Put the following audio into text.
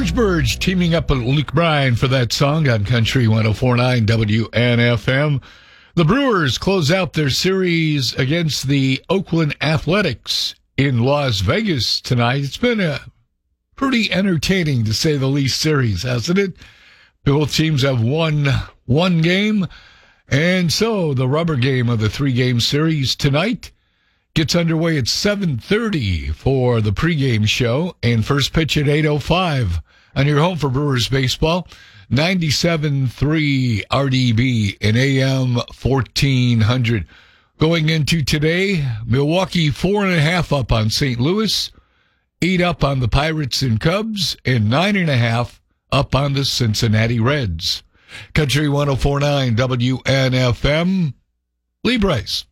George Burge teaming up with Luke Bryan for that song on Country 104.9 WNFM. The Brewers close out their series against the Oakland Athletics in Las Vegas tonight. It's been a pretty entertaining, to say the least, series, hasn't it? Both teams have won one game, and so the rubber game of the three-game series tonight gets underway at 7:30 for the pregame show, and first pitch at 8:05 on your home for Brewers baseball. 97.3 RDB and AM 1400. Going into today, Milwaukee 4.5 up on St. Louis, 8 up on the Pirates and Cubs, and 9.5 up on the Cincinnati Reds. Country 104.9 WNFM, Lee Brice.